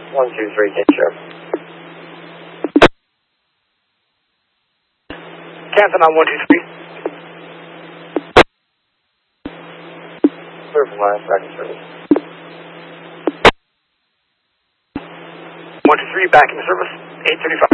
123, take care. Captain on 123. Clear from last second service. 123, back in the service. 835.